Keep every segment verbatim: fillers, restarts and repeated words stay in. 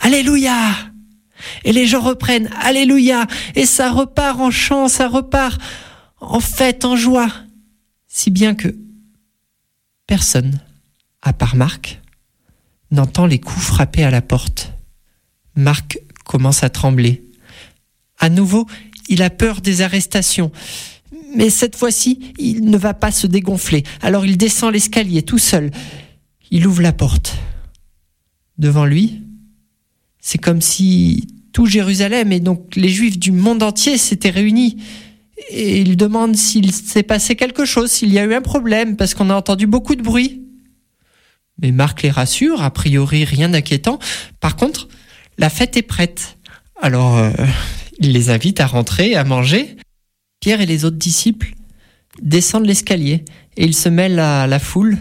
Alléluia !» Et les gens reprennent « Alléluia !» Et ça repart en chant, ça repart en fête, en joie. Si bien que personne, à part Marc, n'entend les coups frapper à la porte. Marc commence à trembler. À nouveau, il a peur des arrestations. Mais cette fois-ci, il ne va pas se dégonfler. Alors il descend l'escalier tout seul. Il ouvre la porte. Devant lui, c'est comme si tout Jérusalem et donc les Juifs du monde entier s'étaient réunis. Et il demande s'il s'est passé quelque chose, s'il y a eu un problème, parce qu'on a entendu beaucoup de bruit. Mais Marc les rassure, a priori rien d'inquiétant. Par contre, la fête est prête. Alors, euh, il les invite à rentrer, à manger. Pierre et les autres disciples descendent l'escalier et ils se mêlent à la foule.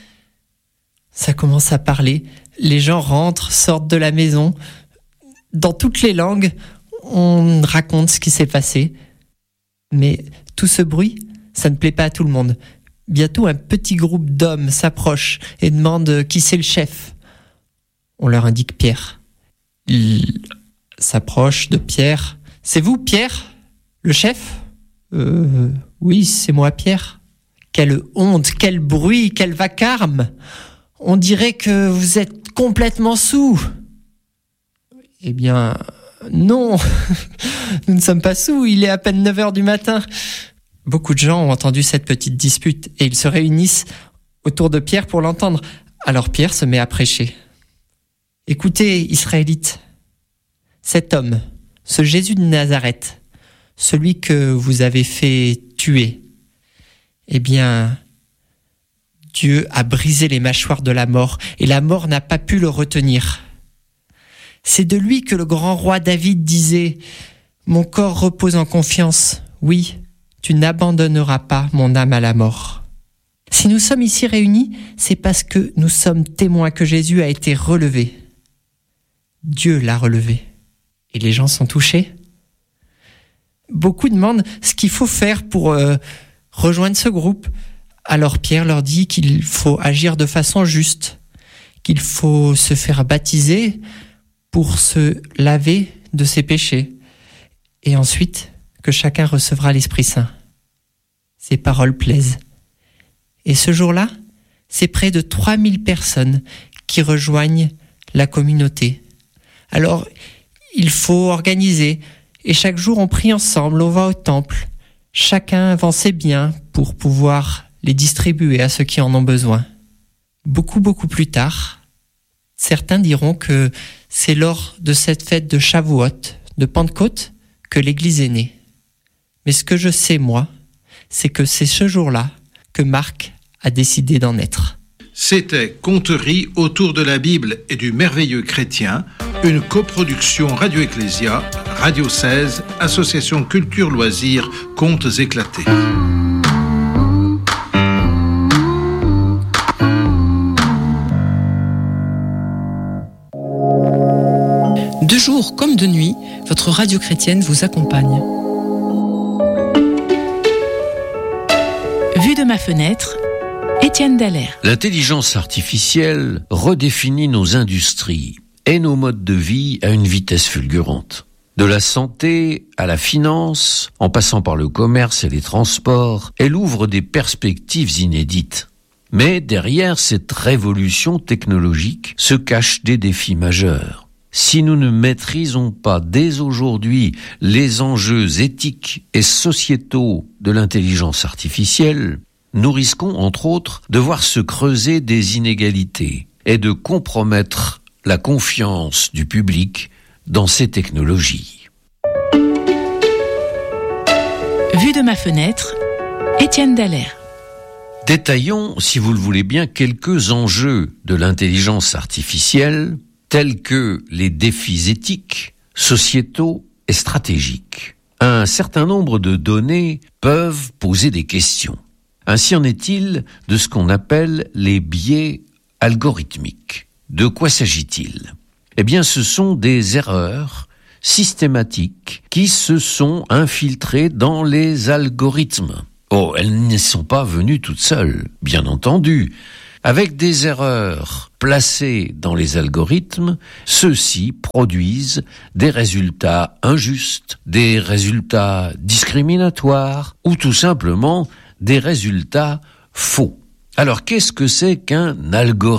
Ça commence à parler. Les gens rentrent, sortent de la maison. Dans toutes les langues, on raconte ce qui s'est passé. Mais tout ce bruit, ça ne plaît pas à tout le monde. Bientôt, un petit groupe d'hommes s'approche et demande qui c'est le chef. On leur indique Pierre. Ils s'approchent de Pierre. « C'est vous, Pierre, le chef ?»« Euh, oui, c'est moi, Pierre. » Quelle honte, quel bruit, quel vacarme. On dirait que vous êtes complètement saoul. Eh bien, non, nous ne sommes pas saoul, il est à peine neuf heures du matin. Beaucoup de gens ont entendu cette petite dispute et ils se réunissent autour de Pierre pour l'entendre. Alors Pierre se met à prêcher. « Écoutez, Israélites, cet homme, ce Jésus de Nazareth, celui que vous avez fait tuer, eh bien, Dieu a brisé les mâchoires de la mort et la mort n'a pas pu le retenir. C'est de lui que le grand roi David disait « Mon corps repose en confiance, oui, tu n'abandonneras pas mon âme à la mort. » Si nous sommes ici réunis, c'est parce que nous sommes témoins que Jésus a été relevé. Dieu l'a relevé. Et les gens sont touchés. Beaucoup demandent ce qu'il faut faire pour euh, rejoindre ce groupe. Alors Pierre leur dit qu'il faut agir de façon juste, qu'il faut se faire baptiser pour se laver de ses péchés, et ensuite que chacun recevra l'Esprit Saint. Ces paroles plaisent. Et ce jour-là, c'est près de trois mille personnes qui rejoignent la communauté. Alors, il faut organiser, et chaque jour on prie ensemble, on va au temple. Chacun vend ses biens pour pouvoir les distribuer à ceux qui en ont besoin. Beaucoup, beaucoup plus tard, certains diront que c'est lors de cette fête de Shavuot, de Pentecôte, que l'Église est née. Mais ce que je sais, moi, c'est que c'est ce jour-là que Marc a décidé d'en être. C'était Conteries autour de la Bible et du merveilleux chrétien, une coproduction Radio Ecclésia, Radio seize, Association Culture Loisirs, Contes éclatés. De jour comme de nuit, votre radio chrétienne vous accompagne. Vue de ma fenêtre, Étienne Dallaire. L'intelligence artificielle redéfinit nos industries et nos modes de vie à une vitesse fulgurante. De la santé à la finance, en passant par le commerce et les transports, elle ouvre des perspectives inédites. Mais derrière cette révolution technologique se cachent des défis majeurs. Si nous ne maîtrisons pas dès aujourd'hui les enjeux éthiques et sociétaux de l'intelligence artificielle, nous risquons, entre autres, de voir se creuser des inégalités et de compromettre la confiance du public dans ces technologies. Vue de ma fenêtre, Étienne Dallaire. Détaillons, si vous le voulez bien, quelques enjeux de l'intelligence artificielle, tels que les défis éthiques, sociétaux et stratégiques. Un certain nombre de données peuvent poser des questions. Ainsi en est-il de ce qu'on appelle les biais algorithmiques. De quoi s'agit-il ? Eh bien, ce sont des erreurs systématiques qui se sont infiltrées dans les algorithmes. Oh, elles ne sont pas venues toutes seules, bien entendu. Avec des erreurs placées dans les algorithmes, ceux-ci produisent des résultats injustes, des résultats discriminatoires ou tout simplement des résultats faux. Alors qu'est-ce que c'est qu'un algorithme ?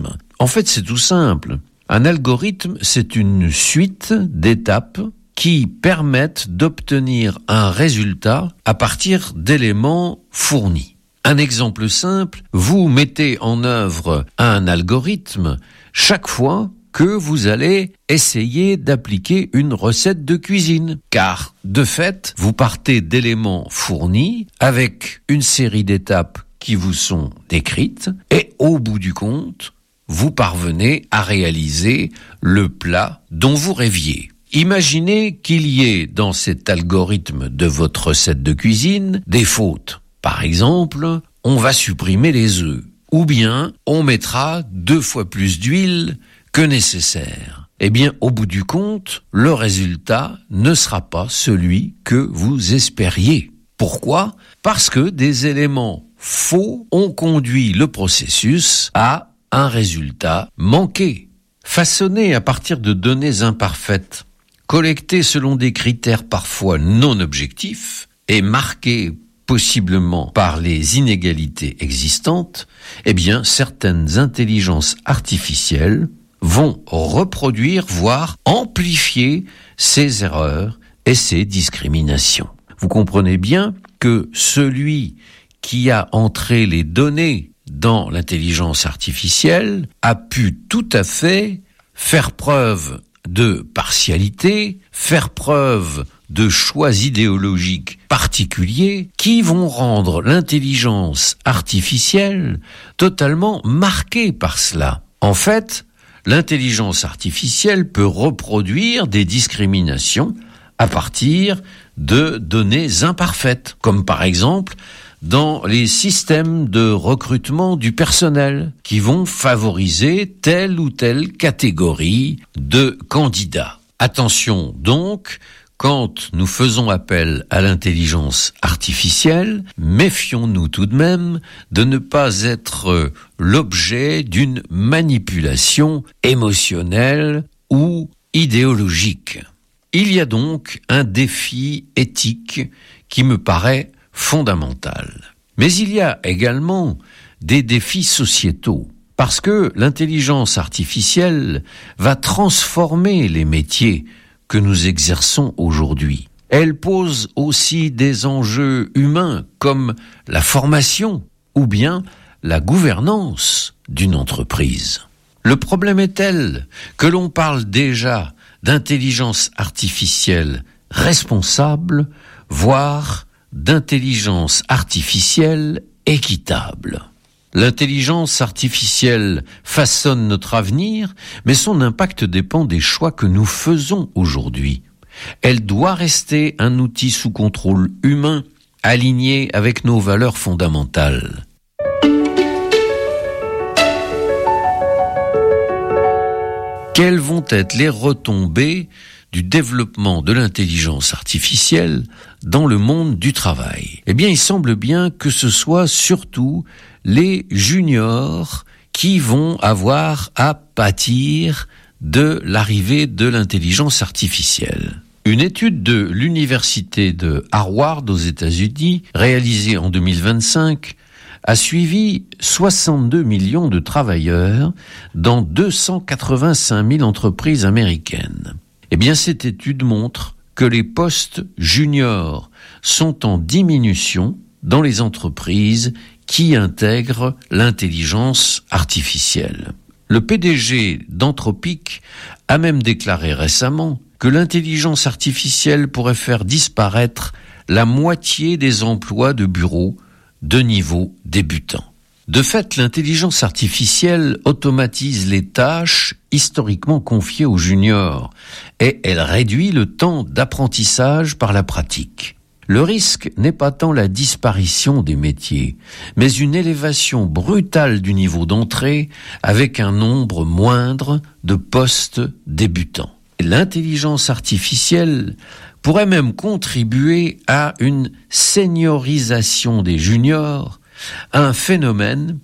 En fait, c'est tout simple. Un algorithme, c'est une suite d'étapes qui permettent d'obtenir un résultat à partir d'éléments fournis. Un exemple simple, vous mettez en œuvre un algorithme chaque fois que vous allez essayer d'appliquer une recette de cuisine. Car, de fait, vous partez d'éléments fournis avec une série d'étapes qui vous sont décrites et au bout du compte, vous parvenez à réaliser le plat dont vous rêviez. Imaginez qu'il y ait dans cet algorithme de votre recette de cuisine des fautes. Par exemple, on va supprimer les œufs, ou bien on mettra deux fois plus d'huile que nécessaire. Eh bien, au bout du compte, le résultat ne sera pas celui que vous espériez. Pourquoi ? Parce que des éléments faux ont conduit le processus à un résultat manqué. Façonné à partir de données imparfaites, collectées selon des critères parfois non objectifs et marqués possiblement par les inégalités existantes, eh bien, certaines intelligences artificielles vont reproduire, voire amplifier ces erreurs et ces discriminations. Vous comprenez bien que celui qui a entré les données dans l'intelligence artificielle a pu tout à fait faire preuve de partialité, faire preuve de choix idéologiques particuliers qui vont rendre l'intelligence artificielle totalement marquée par cela. En fait, l'intelligence artificielle peut reproduire des discriminations à partir de données imparfaites, comme par exemple dans les systèmes de recrutement du personnel qui vont favoriser telle ou telle catégorie de candidats. Attention donc, quand nous faisons appel à l'intelligence artificielle, méfions-nous tout de même de ne pas être l'objet d'une manipulation émotionnelle ou idéologique. Il y a donc un défi éthique qui me paraît fondamental. Mais il y a également des défis sociétaux, parce que l'intelligence artificielle va transformer les métiers que nous exerçons aujourd'hui. Elle pose aussi des enjeux humains comme la formation ou bien la gouvernance d'une entreprise. Le problème est tel que l'on parle déjà d'intelligence artificielle responsable, voire d'intelligence artificielle équitable. L'intelligence artificielle façonne notre avenir, mais son impact dépend des choix que nous faisons aujourd'hui. Elle doit rester un outil sous contrôle humain, aligné avec nos valeurs fondamentales. Quelles vont être les retombées du développement de l'intelligence artificielle dans le monde du travail? Eh bien, il semble bien que ce soit surtout les juniors qui vont avoir à pâtir de l'arrivée de l'intelligence artificielle. Une étude de l'université de Harvard aux États-Unis, réalisée en deux mille vingt-cinq, a suivi soixante-deux millions de travailleurs dans deux cent quatre-vingt-cinq mille entreprises américaines. Eh bien, cette étude montre que les postes juniors sont en diminution dans les entreprises qui intègrent l'intelligence artificielle. Le P D G d'Anthropic a même déclaré récemment que l'intelligence artificielle pourrait faire disparaître la moitié des emplois de bureau de niveau débutant. De fait, l'intelligence artificielle automatise les tâches historiquement confiées aux juniors et elle réduit le temps d'apprentissage par la pratique. Le risque n'est pas tant la disparition des métiers, mais une élévation brutale du niveau d'entrée avec un nombre moindre de postes débutants. L'intelligence artificielle pourrait même contribuer à une seniorisation des juniors, un phénomène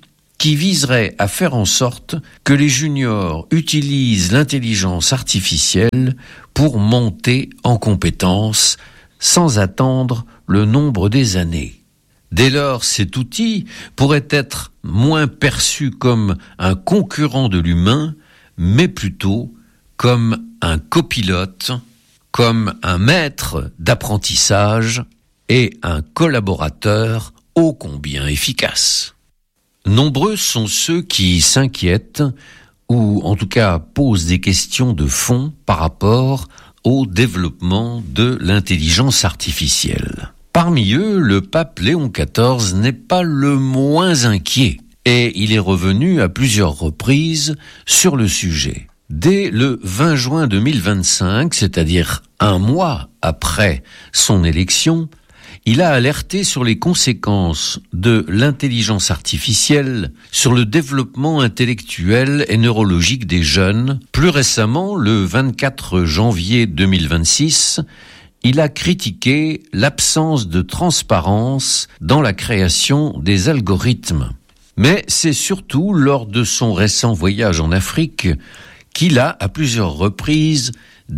qui viserait à faire en sorte que les juniors utilisent l'intelligence artificielle pour monter en compétences sans attendre le nombre des années. Dès lors, cet outil pourrait être moins perçu comme un concurrent de l'humain, mais plutôt comme un copilote, comme un maître d'apprentissage et un collaborateur ô combien efficace. Nombreux sont ceux qui s'inquiètent ou en tout cas posent des questions de fond par rapport au développement de l'intelligence artificielle. Parmi eux, le pape Léon quatorze n'est pas le moins inquiet et il est revenu à plusieurs reprises sur le sujet. Dès le vingt juin deux mille vingt-cinq, c'est-à-dire un mois après son élection, il a alerté sur les conséquences de l'intelligence artificielle sur le développement intellectuel et neurologique des jeunes. Plus récemment, le vingt-quatre janvier deux mille vingt-six, il a critiqué l'absence de transparence dans la création des algorithmes. Mais c'est surtout lors de son récent voyage en Afrique qu'il a, à plusieurs reprises,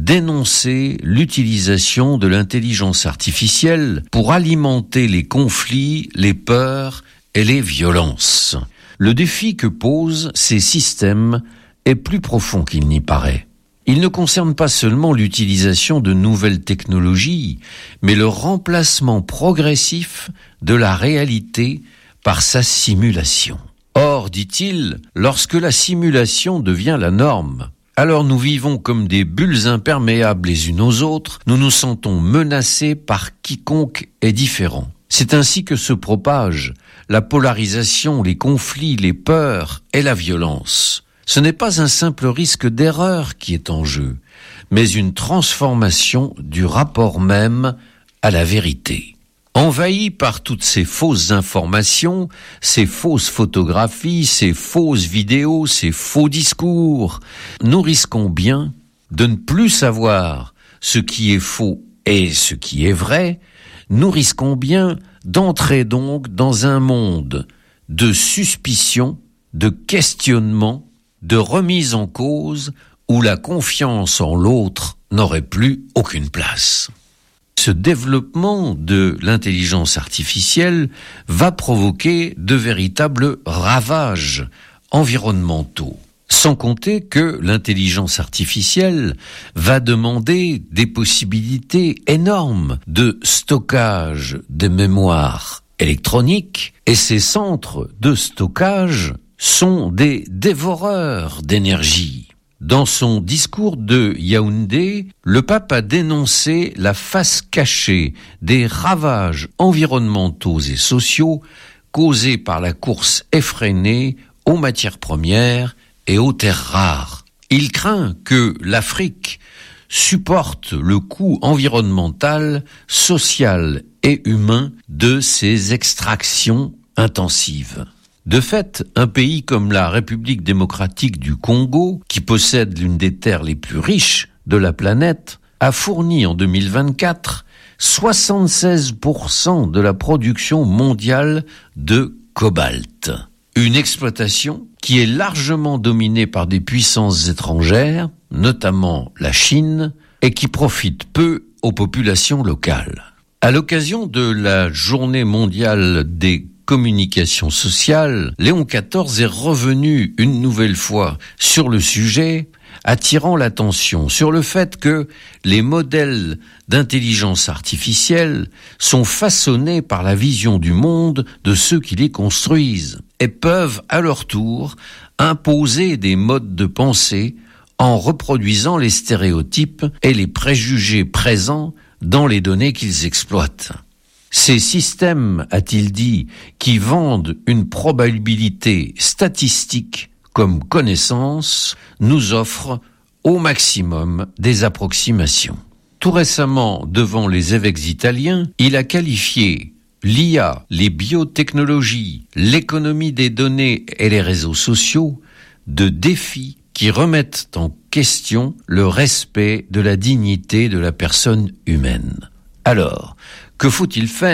dénoncé l'utilisation de l'intelligence artificielle pour alimenter les conflits, les peurs et les violences. Le défi que posent ces systèmes est plus profond qu'il n'y paraît. Il ne concerne pas seulement l'utilisation de nouvelles technologies, mais le remplacement progressif de la réalité par sa simulation. Or, dit-il, lorsque la simulation devient la norme, alors nous vivons comme des bulles imperméables les unes aux autres, nous nous sentons menacés par quiconque est différent. C'est ainsi que se propage la polarisation, les conflits, les peurs et la violence. Ce n'est pas un simple risque d'erreur qui est en jeu, mais une transformation du rapport même à la vérité. Envahi par toutes ces fausses informations, ces fausses photographies, ces fausses vidéos, ces faux discours, nous risquons bien de ne plus savoir ce qui est faux et ce qui est vrai. Nous risquons bien d'entrer donc dans un monde de suspicion, de questionnement, de remise en cause où la confiance en l'autre n'aurait plus aucune place. Ce développement de l'intelligence artificielle va provoquer de véritables ravages environnementaux. Sans compter que l'intelligence artificielle va demander des possibilités énormes de stockage de mémoire électronique et ces centres de stockage sont des dévoreurs d'énergie. Dans son discours de Yaoundé, le pape a dénoncé la face cachée des ravages environnementaux et sociaux causés par la course effrénée aux matières premières et aux terres rares. Il craint que l'Afrique supporte le coût environnemental, social et humain de ces extractions intensives. De fait, un pays comme la République démocratique du Congo, qui possède l'une des terres les plus riches de la planète, a fourni en deux mille vingt-quatre soixante-seize pour cent de la production mondiale de cobalt. Une exploitation qui est largement dominée par des puissances étrangères, notamment la Chine, et qui profite peu aux populations locales. À l'occasion de la Journée mondiale des communication sociale, Léon quatorze est revenu une nouvelle fois sur le sujet, attirant l'attention sur le fait que les modèles d'intelligence artificielle sont façonnés par la vision du monde de ceux qui les construisent et peuvent à leur tour imposer des modes de pensée en reproduisant les stéréotypes et les préjugés présents dans les données qu'ils exploitent. Ces systèmes, a-t-il dit, qui vendent une probabilité statistique comme connaissance, nous offrent au maximum des approximations. Tout récemment, devant les évêques italiens, il a qualifié l'I A, les biotechnologies, l'économie des données et les réseaux sociaux de défis qui remettent en question le respect de la dignité de la personne humaine. Alors, que faut-il faire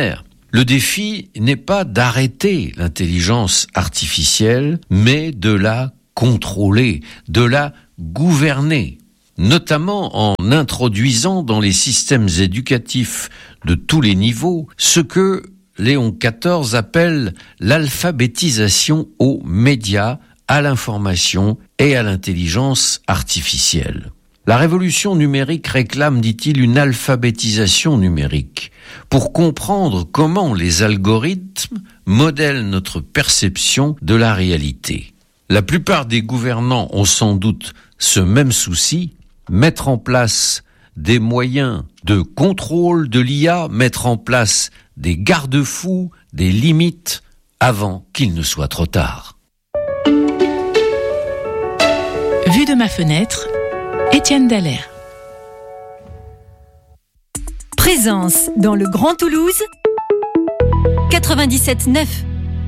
Le défi n'est pas d'arrêter l'intelligence artificielle, mais de la contrôler, de la gouverner, notamment en introduisant dans les systèmes éducatifs de tous les niveaux ce que Léon quatorze appelle l'alphabétisation aux médias, à l'information et à l'intelligence artificielle. La révolution numérique réclame, dit-il, une alphabétisation numérique pour comprendre comment les algorithmes modèlent notre perception de la réalité. La plupart des gouvernants ont sans doute ce même souci, mettre en place des moyens de contrôle de l'I A, mettre en place des garde-fous, des limites, avant qu'il ne soit trop tard. Vue de ma fenêtre, Étienne Dallaire. Présence dans le Grand Toulouse, quatre-vingt-dix-sept neuf.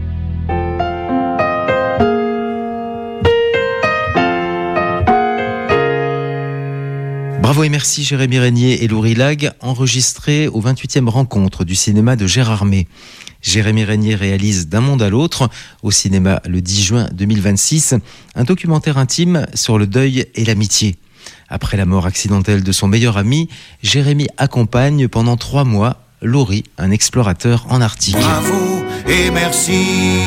Bravo et merci Jérémy Régnier et Laurie Lag, enregistrés aux vingt-huitième rencontre du cinéma de Gérardmer. Jérémy Régnier réalise D'un monde à l'autre au cinéma le dix juin deux mille vingt-six, un documentaire intime sur le deuil et l'amitié. Après la mort accidentelle de son meilleur ami, Jérémy accompagne pendant trois mois Laurie, un explorateur en Arctique. Bravo et merci.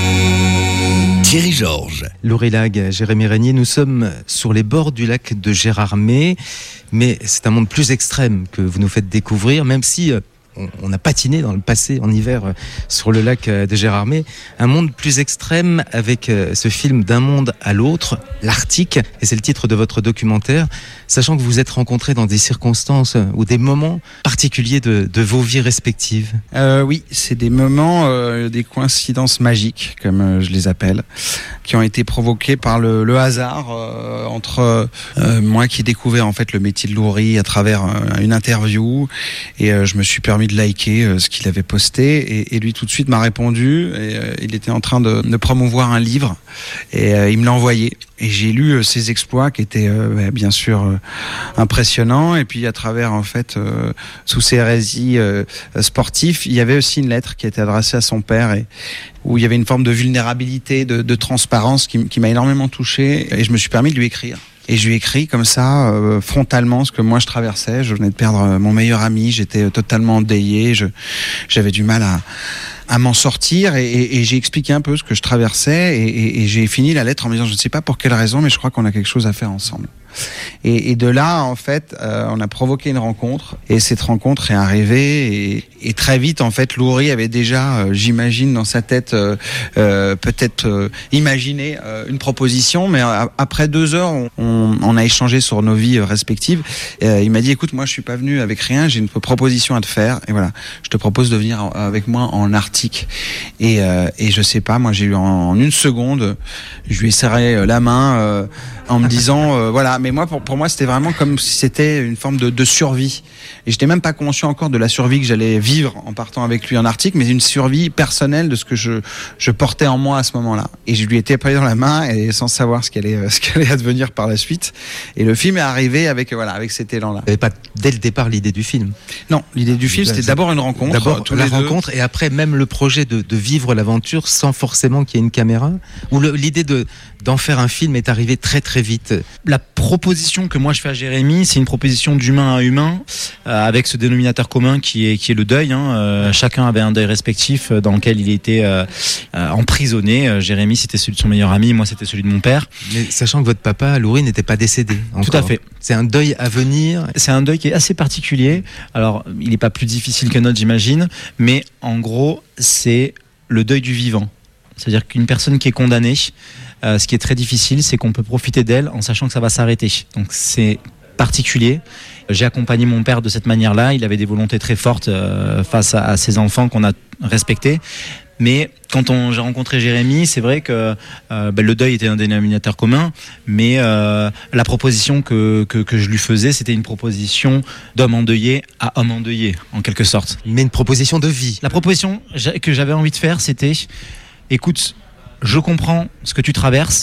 Thierry Georges. Laurie Lag, Jérémy Régnier, nous sommes sur les bords du lac de Gérardmer, mais c'est un monde plus extrême que vous nous faites découvrir, même si on a patiné dans le passé, en hiver, sur le lac de Gérardmer. Un monde plus extrême avec ce film D'un monde à l'autre, l'Arctique, et c'est le titre de votre documentaire, sachant que vous êtes rencontrés dans des circonstances ou des moments particuliers de, de vos vies respectives. Euh, oui, c'est des moments, euh, des coïncidences magiques, comme euh, je les appelle, qui ont été provoqués par le, le hasard euh, entre euh, moi qui découvrais en fait le métier de Laurie à travers euh, une interview, et euh, je me suis permis de liker euh, ce qu'il avait posté, et, et lui tout de suite m'a répondu, et euh, il était en train de, de promouvoir un livre, et euh, il me l'a envoyé, et j'ai lu euh, ses exploits qui étaient euh, bien sûr euh, impressionnants, et puis à travers en fait euh, sous ses récits euh, sportifs, il y avait aussi une lettre qui était adressée à son père, et où il y avait une forme de vulnérabilité, de, de transparence qui, qui m'a énormément touché, et je me suis permis de lui écrire. Et je lui ai écrit comme ça, euh, frontalement, ce que moi je traversais. Je venais de perdre mon meilleur ami, j'étais totalement endeuillé, je, j'avais du mal à, à m'en sortir, et, et, et j'ai expliqué un peu ce que je traversais, et, et, et j'ai fini la lettre en me disant, je ne sais pas pour quelle raison, mais je crois qu'on a quelque chose à faire ensemble. Et, et de là, en fait, euh, on a provoqué une rencontre, et cette rencontre est arrivée, et, et très vite, en fait, Laurie avait déjà, euh, j'imagine, dans sa tête, euh, euh, peut-être euh, imaginé euh, une proposition, mais euh, après deux heures, on, on, on a échangé sur nos vies euh, respectives. Et, euh, il m'a dit, écoute, moi, je suis pas venu avec rien, j'ai une proposition à te faire, et voilà, je te propose de venir avec moi en Arctique. Et, euh, et je sais pas, moi, j'ai eu en, en une seconde, je lui ai serré la main euh, en me disant, euh, voilà. Mais moi, pour, pour moi, c'était vraiment comme si c'était une forme de, de survie. Et j'étais même pas conscient encore de la survie que j'allais vivre en partant avec lui en Arctique, mais une survie personnelle de ce que je, je portais en moi à ce moment-là. Et je lui étais pris dans la main, et sans savoir ce qu'elle allait, ce qu'elle allait advenir par la suite. Et le film est arrivé avec, voilà, avec cet élan-là. Vous n'avez pas dès le départ l'idée du film? Non, l'idée du film, c'était d'abord une rencontre. D'abord tous la les rencontre, deux. Et après même le projet de, de vivre l'aventure sans forcément qu'il y ait une caméra. Ou le, l'idée de, d'en faire un film est arrivée très très vite. La proposition que moi je fais à Jérémy, c'est une proposition d'humain à humain, euh, avec ce dénominateur commun qui est qui est le deuil. Hein. Euh, chacun avait un deuil respectif dans lequel il était euh, euh, emprisonné. Euh, Jérémy, c'était celui de son meilleur ami, moi c'était celui de mon père. Mais sachant que votre papa, Laurie, n'était pas décédé encore. Tout à fait. C'est un deuil à venir. C'est un deuil qui est assez particulier. Alors, il n'est pas plus difficile que notre, j'imagine, mais en gros, c'est le deuil du vivant. C'est-à-dire qu'une personne qui est condamnée, euh, ce qui est très difficile, c'est qu'on peut profiter d'elle en sachant que ça va s'arrêter. Donc c'est particulier. J'ai accompagné mon père de cette manière-là. Il avait des volontés très fortes euh, face à, à ses enfants qu'on a respectés. Mais quand on, j'ai rencontré Jérémy, c'est vrai que euh, ben, le deuil était un dénominateur commun, mais euh, la proposition que, que, que je lui faisais, c'était une proposition d'homme endeuillé à homme endeuillé, en quelque sorte. Mais une proposition de vie. La proposition que j'avais envie de faire, c'était, écoute, je comprends ce que tu traverses,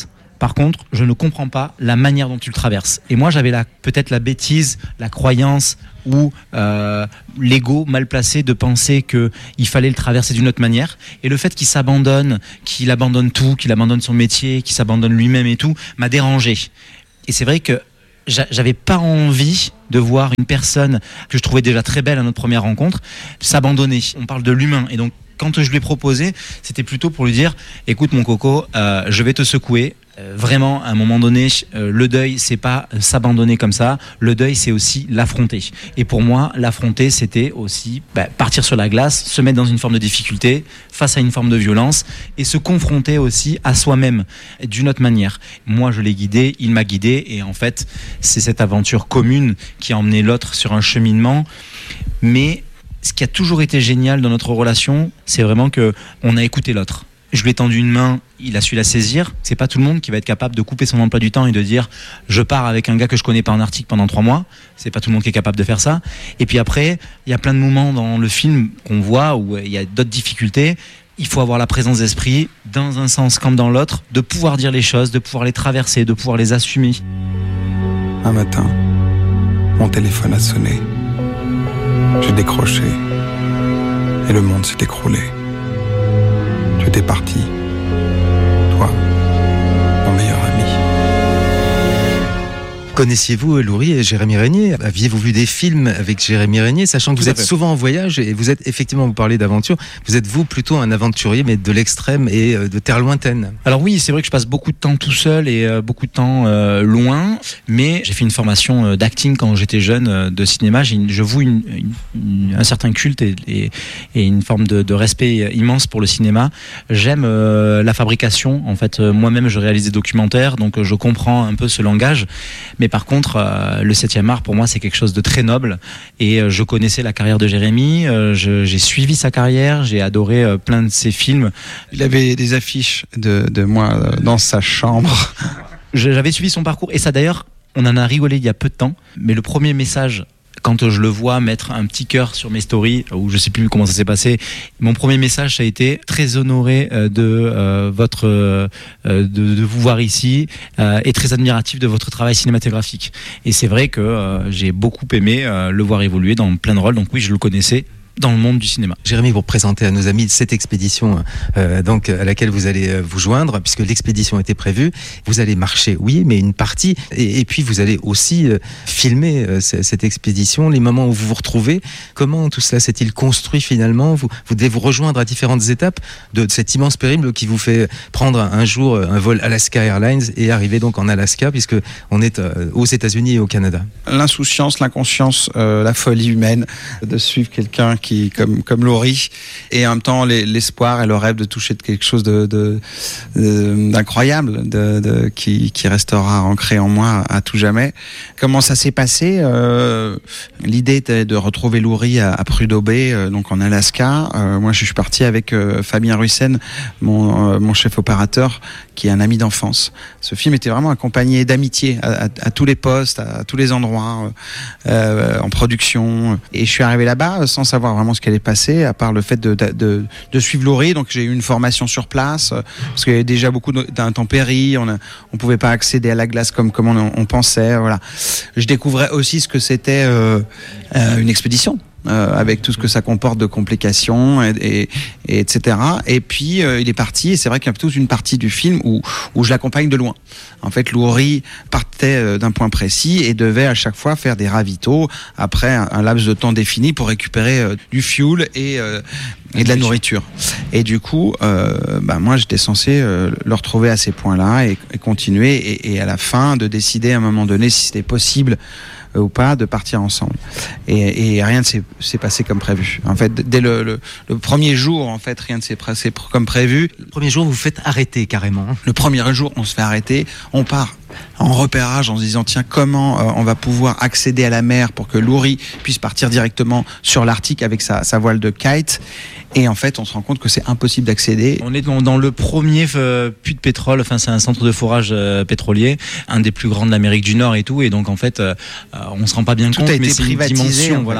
Par contre, je ne comprends pas la manière dont tu le traverses. Et moi, j'avais la, peut-être la bêtise, la croyance ou euh, l'ego mal placé de penser qu'il fallait le traverser d'une autre manière. Et le fait qu'il s'abandonne, qu'il abandonne tout, qu'il abandonne son métier, qu'il s'abandonne lui-même et tout, m'a dérangé. Et c'est vrai que j'avais pas envie de voir une personne que je trouvais déjà très belle à notre première rencontre s'abandonner. On parle de l'humain. Et donc, quand je lui ai proposé, c'était plutôt pour lui dire « Écoute mon coco, euh, je vais te secouer. Euh, vraiment, à un moment donné, euh, le deuil, c'est pas s'abandonner comme ça. Le deuil, c'est aussi l'affronter. Et pour moi, l'affronter, c'était aussi bah, partir sur la glace, se mettre dans une forme de difficulté, face à une forme de violence, et se confronter aussi à soi-même d'une autre manière. Moi, je l'ai guidé, il m'a guidé, et en fait, c'est cette aventure commune qui a emmené l'autre sur un cheminement. Mais ce qui a toujours été génial dans notre relation, c'est vraiment que on a écouté l'autre. Je lui ai tendu une main, il a su la saisir. C'est pas tout le monde qui va être capable de couper son emploi du temps et de dire je pars avec un gars que je connais pas en Arctique pendant trois mois. C'est pas tout le monde qui est capable de faire ça. Et puis après, il y a plein de moments dans le film qu'on voit où il y a d'autres difficultés. Il faut avoir la présence d'esprit, dans un sens comme dans l'autre, de pouvoir dire les choses, de pouvoir les traverser, de pouvoir les assumer. Un matin, mon téléphone a sonné. J'ai décroché et le monde s'est écroulé. Tu étais parti, toi, mon meilleur ami. Connaissiez-vous Loury et Jérémie Régnier ? Aviez-vous vu des films avec Jérémie Régnier, sachant que Tout vous à êtes fait. souvent en voyage et vous êtes effectivement, vous parlez d'aventure, vous êtes vous plutôt un aventurier mais de l'extrême et de terre lointaine. Alors oui, c'est vrai que je passe beaucoup de temps tout seul et euh, beaucoup de temps euh, loin, mais j'ai fait une formation euh, d'acting quand j'étais jeune, euh, de cinéma. J'ai une, je voue une, une, une, un certain culte et, et, et une forme de, de respect immense pour le cinéma. J'aime euh, la fabrication. En fait, euh, moi-même, je réalise des documentaires, donc euh, je comprends un peu ce langage. Mais par contre, euh, le septième art, pour moi, c'est quelque chose de très noble. Et euh, je connaissais la carrière de Jérémie, euh, je, j'ai suivi sa carrière, j'ai adoré euh, plein de ses films. Il avait des affiches de, de moi euh, dans sa chambre. J'avais suivi son parcours, et ça d'ailleurs, on en a rigolé il y a peu de temps, mais le premier message, quand je le vois mettre un petit cœur sur mes stories, ou je sais plus comment ça s'est passé, mon premier message, ça a été très honoré de euh, votre, euh, de, de vous voir ici, euh, et très admiratif de votre travail cinématographique. Et c'est vrai que euh, j'ai beaucoup aimé euh, le voir évoluer dans plein de rôles, donc oui, je le connaissais dans le monde du cinéma. Jérémie, vous présentez à nos amis cette expédition euh, donc à laquelle vous allez euh, vous joindre, puisque l'expédition était prévue. Vous allez marcher, oui, mais une partie, et, et puis vous allez aussi euh, filmer euh, c- cette expédition, les moments où vous vous retrouvez. Comment tout cela s'est-il construit finalement ? Vous, vous devez vous rejoindre à différentes étapes de, de cet immense périple qui vous fait prendre un jour un vol Alaska Airlines et arriver donc en Alaska, puisque on est euh, aux États-Unis et au Canada. L'insouciance, l'inconscience, euh, la folie humaine de suivre quelqu'un qui, comme, comme Loury, et en même temps les, l'espoir et le rêve de toucher de quelque chose de, de, de, d'incroyable, de, de, qui, qui restera ancré en moi à tout jamais. Comment ça s'est passé ? euh, L'idée était de retrouver Loury à, à Prudhoe Bay, euh, donc en Alaska. Euh, moi, je suis parti avec euh, Fabien Russen, mon, euh, mon chef opérateur, qui est un ami d'enfance. Ce film était vraiment accompagné d'amitié à, à, à tous les postes, à, à tous les endroits, euh, en production. Et je suis arrivé là-bas sans savoir vraiment ce qui allait passer, à part le fait de, de, de, de suivre Loury. Donc j'ai eu une formation sur place, parce qu'il y avait déjà beaucoup d'intempéries, on ne on pouvait pas accéder à la glace comme, comme on, on pensait. Voilà. Je découvrais aussi ce que c'était euh, euh, une expédition. Euh, avec tout ce que ça comporte de complications et, et, et etc. Et puis euh, il est parti, et c'est vrai qu'il y a toute une partie du film où où je l'accompagne de loin. En fait, Loury partait euh, d'un point précis et devait à chaque fois faire des ravitaux après un, un laps de temps défini pour récupérer euh, du fuel et euh, et de la nourriture. Et du coup, euh, bah moi j'étais censé euh, le retrouver à ces points-là et, et continuer et, et à la fin de décider à un moment donné si c'était possible ou pas de partir ensemble, et, et rien ne s'est, s'est passé comme prévu. En fait, dès le, le, le premier jour, en fait, rien ne s'est passé comme prévu. Le premier jour, vous vous faites arrêter carrément. Le premier jour, on se fait arrêter, on part en repérage en se disant tiens, comment euh, on va pouvoir accéder à la mer pour que Loury puisse partir directement sur l'Arctique avec sa, sa voile de kite. Et en fait, on se rend compte que c'est impossible d'accéder. On est dans, dans le premier euh, puits de pétrole, enfin c'est un centre de forage euh, pétrolier, un des plus grands de l'Amérique du Nord et tout, et donc en fait, euh, on se rend pas bien Tout compte, a été mais c'est une privatisé, dimension, en fait. voilà.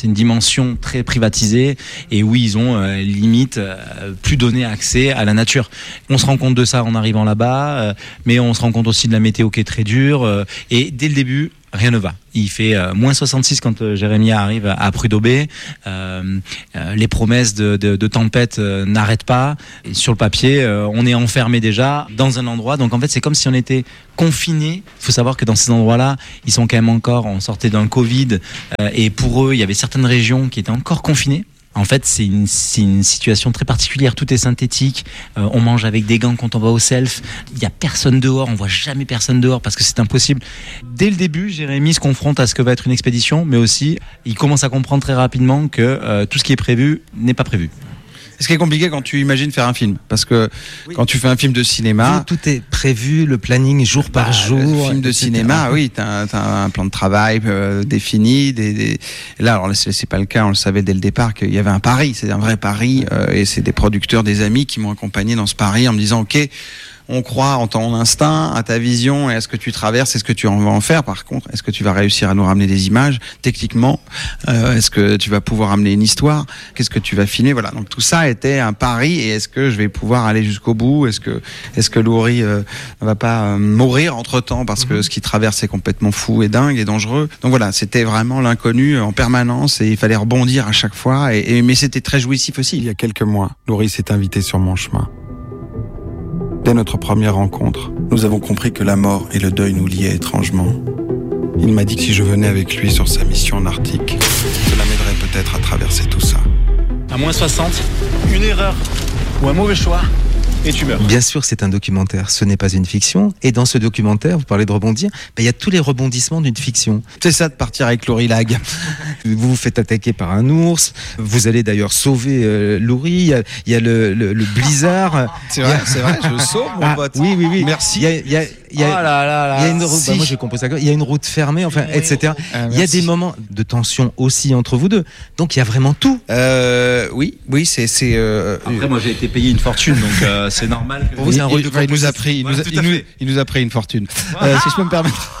C'est une dimension très privatisée et où ils ont euh, limite euh, plus donné accès à la nature. On se rend compte de ça en arrivant là-bas, euh, mais on se rend compte aussi de la météo qui est très dure. Euh, et dès le début, rien ne va. Il fait euh, moins soixante-six quand euh, Jérémia arrive à, à Prud'Aubé. Euh, euh, les promesses de, de, de tempête euh, n'arrêtent pas. Et sur le papier, euh, on est enfermé déjà dans un endroit. Donc en fait, c'est comme si on était confiné. Il faut savoir que dans ces endroits-là, ils sont quand même encore, on sortait d'un Covid. Euh, et pour eux, il y avait certaines régions qui étaient encore confinées. En fait, c'est une, c'est une situation très particulière. Tout est synthétique. Euh, on mange avec des gants quand on va au self. Il n'y a personne dehors. On voit jamais personne dehors parce que c'est impossible. Dès le début, Jérémy se confronte à ce que va être une expédition, mais aussi, il commence à comprendre très rapidement que euh, tout ce qui est prévu n'est pas prévu. Ce qui est compliqué quand tu imagines faire un film, parce que oui. quand tu fais un film de cinéma, tout, tout est prévu, le planning jour bah, par jour. Le film de et cetera cinéma, oui, t'as, t'as un plan de travail euh, défini. Des, des... Là, alors c'est, c'est pas le cas. On le savait dès le départ qu'il y avait un pari, c'est un vrai pari, euh, et c'est des producteurs, des amis qui m'ont accompagné dans ce pari en me disant, ok. On croit en ton instinct, à ta vision et à ce que tu traverses et ce que tu en vas en faire. Par contre, est-ce que tu vas réussir à nous ramener des images techniquement euh, Est-ce que tu vas pouvoir amener une histoire? Qu'est-ce que tu vas filmer? Voilà. Donc tout ça était un pari. Et est-ce que je vais pouvoir aller jusqu'au bout? Est-ce que est-ce que Laurie euh, ne va pas euh, mourir entre temps parce que ce qu'il traverse est complètement fou et dingue et dangereux? Donc voilà, c'était vraiment l'inconnu en permanence et il fallait rebondir à chaque fois. Et, et mais c'était très jouissif aussi. Il y a quelques mois, Laurie s'est invitée sur mon chemin. Dès notre première rencontre, nous avons compris que la mort et le deuil nous liaient étrangement. Il m'a dit que si je venais avec lui sur sa mission en Arctique, cela m'aiderait peut-être à traverser tout ça. À moins soixante, une erreur ou un mauvais choix, et tu meurs. Bien sûr, c'est un documentaire, ce n'est pas une fiction. Et dans ce documentaire, vous parlez de rebondir, ben, il y a tous les rebondissements d'une fiction. C'est ça de partir avec Laurie Lag. Vous vous faites attaquer par un ours, vous allez d'ailleurs sauver euh, Laurie, il y a, il y a le, le, le blizzard. C'est vrai, c'est vrai, je sauve mon ah, pote. Oui, oui, oui. Merci. Il y a, il y a, il y a, oh là là là. Il y a une route, si. bah, moi j'ai compris ça, il y a une route fermée, enfin, oui, et cetera. Euh, il y a des moments de tension aussi entre vous deux. Donc il y a vraiment tout. Euh, oui, oui, c'est. c'est euh, Après, moi j'ai été payé une fortune, donc euh, c'est normal. Que... Pour vous, c'est un rôle de il, il nous a pris, il, voilà, nous, a, il, nous, il nous a pris une fortune. Euh, si je peux me permettre.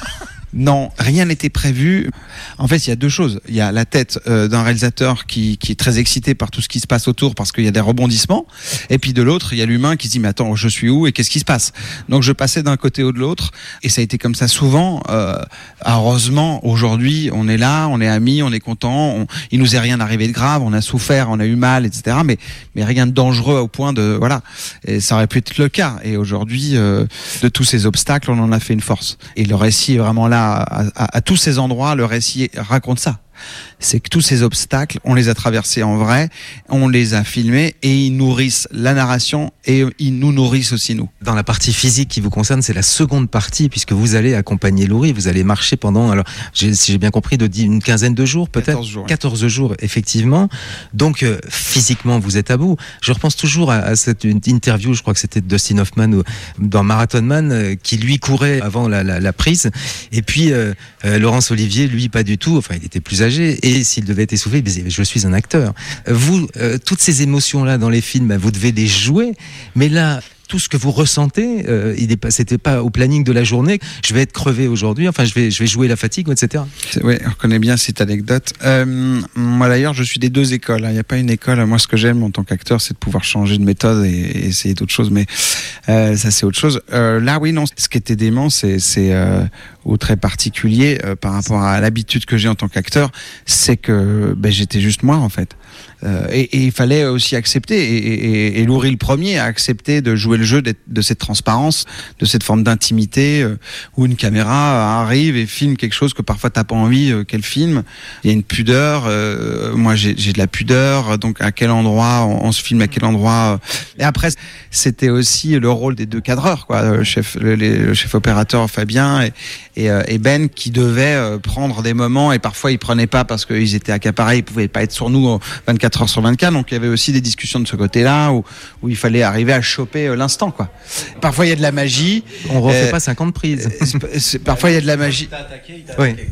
Non, rien n'était prévu. En fait, il y a deux choses. Il y a la tête euh, d'un réalisateur qui, qui est très excité par tout ce qui se passe autour parce qu'il y a des rebondissements. Et puis de l'autre, il y a l'humain qui se dit mais attends, je suis où et qu'est-ce qui se passe? Donc je passais d'un côté ou de l'autre et ça a été comme ça souvent. Euh, heureusement, aujourd'hui, on est là, on est amis, on est content. On, il nous est rien arrivé de grave, on a souffert, on a eu mal, et cetera. Mais mais rien de dangereux au point de voilà. Et ça aurait pu être le cas. Et aujourd'hui, euh, de tous ces obstacles, on en a fait une force. Et le récit est vraiment là. À, à, à tous ces endroits, le récit raconte ça. C'est que tous ces obstacles, on les a traversés en vrai, on les a filmés et ils nourrissent la narration et ils nous nourrissent aussi nous. Dans la partie physique qui vous concerne, c'est la seconde partie puisque vous allez accompagner Laurie, vous allez marcher pendant, alors j'ai, si j'ai bien compris, de une quinzaine de jours peut-être, quatorze jours, quatorze jours effectivement. Donc euh, physiquement vous êtes à bout. Je repense toujours à, à cette interview, je crois que c'était de Dustin Hoffman ou, dans Marathon Man euh, qui lui courait avant la, la, la prise et puis euh, euh, Laurence Olivier lui pas du tout, enfin il était plus âgé et s'il devait être essoufflé, il disait je suis un acteur. Vous, euh, toutes ces émotions-là dans les films, vous devez les jouer, mais là, tout ce que vous ressentez, euh, il est pas, c'était pas au planning de la journée. Je vais être crevé aujourd'hui. Enfin, je vais, je vais jouer la fatigue, et cetera. Oui, on connaît bien cette anecdote. Euh, moi d'ailleurs, je suis des deux écoles. Il n'y a pas une école. Moi, ce que j'aime en tant qu'acteur, c'est de pouvoir changer de méthode et, et essayer d'autres choses. Mais euh, ça, c'est autre chose. Euh, là, oui, non. Ce qui était dément, c'est, c'est euh, ou très particulier euh, par rapport à l'habitude que j'ai en tant qu'acteur, c'est que ben, j'étais juste moi en fait. Euh, et, et il fallait aussi accepter, et, et, et Laurie le premier a accepté de jouer le jeu de, de cette transparence, de cette forme d'intimité euh, où une caméra arrive et filme quelque chose que parfois t'as pas envie euh, qu'elle filme. Il y a une pudeur, euh, moi j'ai, j'ai de la pudeur, donc à quel endroit on, on se filme, à quel endroit. Euh... Et après c'était aussi le rôle des deux cadreurs, quoi, le chef, le, le chef opérateur Fabien et, et, euh, et Ben qui devaient euh, prendre des moments et parfois ils prenaient pas parce qu'ils étaient accaparés, ils pouvaient pas être sur nous vingt-quatre heures sur vingt-quatre, donc il y avait aussi des discussions de ce côté-là où, où il fallait arriver à choper euh, l'instant, quoi. Parfois il y a de la magie. On refait euh, pas cinquante prises. C'est, c'est, parfois il y a de la magie. Oui.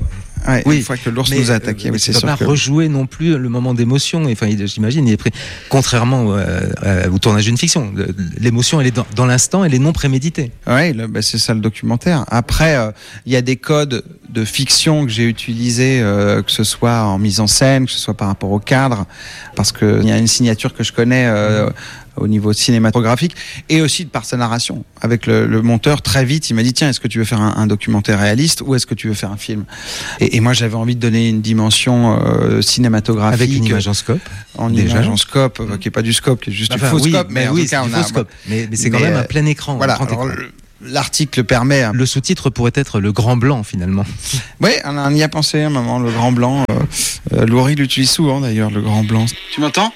Ouais, oui, une fois que l'ours mais, nous a attaqué, euh, oui, tu c'est peux sûr pas que... rejouer non plus le moment d'émotion. Enfin, il- j'imagine, il est pris. Contrairement euh, euh, au tournage d'une fiction, le- l'émotion, elle est dans, dans l'instant, elle est non préméditée. Oui, bah, c'est ça le documentaire. Après, il euh, y a des codes de fiction que j'ai utilisés, euh, que ce soit en mise en scène, que ce soit par rapport au cadre, parce que il y a une signature que je connais euh, au niveau cinématographique, et aussi par sa narration. Avec le, le monteur, très vite, il m'a dit, tiens, est-ce que tu veux faire un, un documentaire réaliste ou est-ce que tu veux faire un film? et, et moi, j'avais envie de donner une dimension euh, cinématographique. Avec une image en scope. En déjà. image en scope, euh, qui est pas du scope, qui est juste Enfin, du faux oui, scope. mais Mais en oui, tout cas, c'est du on a- faux scope. Mais, mais c'est quand mais, même euh, un plein écran. Voilà. un grand Alors, écran. le- L'article permet. Un... Le sous-titre pourrait être le grand blanc finalement. Oui, on, on y a pensé un moment, le grand blanc. Euh, euh, Laurie l'utilise souvent d'ailleurs, le grand blanc. Tu m'entends?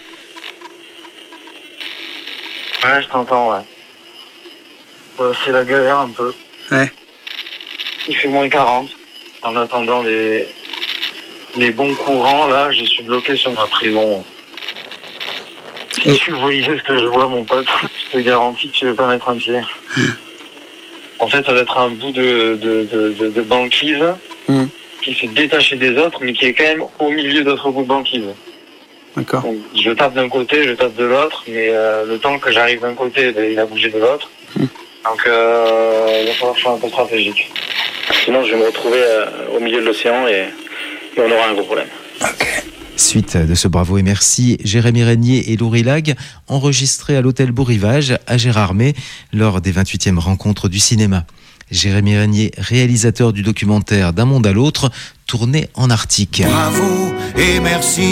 Ouais, je t'entends, ouais. Euh, c'est la galère un peu. Ouais. Il fait moins quarante. En attendant les, les bons courants, là, je suis bloqué sur ma prison. Si tu voyais ce que je vois, mon pote, je te garantis que tu veux pas mettre un pied. En fait, ça va être un bout de, de, de, de, de banquise mm. qui s'est détaché des autres, mais qui est quand même au milieu d'autres bouts de banquise. D'accord. Donc, je tape d'un côté, je tape de l'autre, mais euh, le temps que j'arrive d'un côté, ben, il a bougé de l'autre. Mm. Donc, euh, il va falloir que je sois un peu stratégique. Sinon, je vais me retrouver euh, au milieu de l'océan et, et on aura un gros problème. Ok. Suite de ce Bravo et Merci, Jérémy Régnier et Laurie Lag, enregistrés à l'hôtel Beau Rivage à Gérardmer lors des vingt-huitièmes rencontres du cinéma. Jérémy Régnier, réalisateur du documentaire D'un monde à l'autre, tourné en Arctique. Bravo et merci.